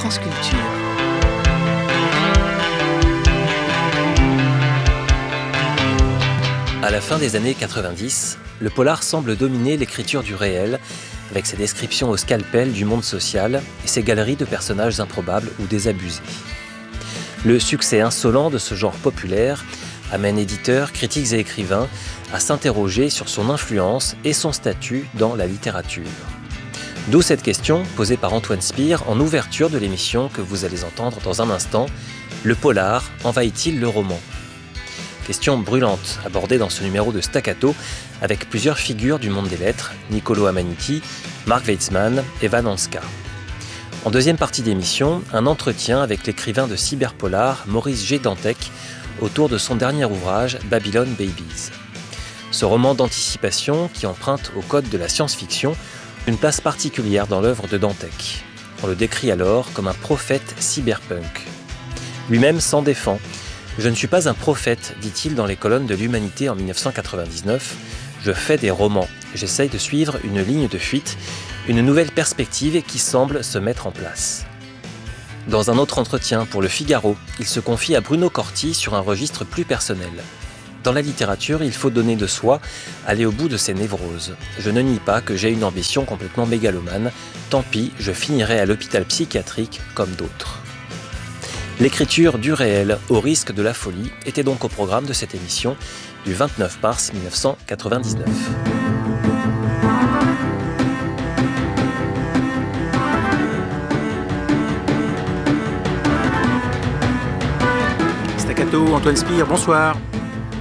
France Culture. À la fin des années 90, le polar semble dominer l'écriture du réel, avec ses descriptions au scalpel du monde social et ses galeries de personnages improbables ou désabusés. Le succès insolent de ce genre populaire amène éditeurs, critiques et écrivains à s'interroger sur son influence et son statut dans la littérature. D'où cette question posée par Antoine Spire en ouverture de l'émission que vous allez entendre dans un instant. Le polar envahit-il le roman ? Question brûlante abordée dans ce numéro de Staccato avec plusieurs figures du monde des lettres, Niccolo Amaniti, Mark Weitzman et Van Hanska. En deuxième partie d'émission, un entretien avec l'écrivain de cyberpolar Maurice G. Dantec autour de son dernier ouvrage Babylon Babies. Ce roman d'anticipation qui emprunte au code de la science-fiction une place particulière dans l'œuvre de Dantec. On le décrit alors comme un prophète cyberpunk. Lui-même s'en défend. « Je ne suis pas un prophète », dit-il dans les colonnes de l'Humanité en 1999. « Je fais des romans. J'essaye de suivre une ligne de fuite, une nouvelle perspective qui semble se mettre en place. » Dans un autre entretien pour Le Figaro, il se confie à Bruno Corti sur un registre plus personnel. Dans la littérature, il faut donner de soi, aller au bout de ses névroses. Je ne nie pas que j'ai une ambition complètement mégalomane. Tant pis, je finirai à l'hôpital psychiatrique comme d'autres. L'écriture du réel au risque de la folie était donc au programme de cette émission du 29 mars 1999. Staccato, Antoine Spire, bonsoir.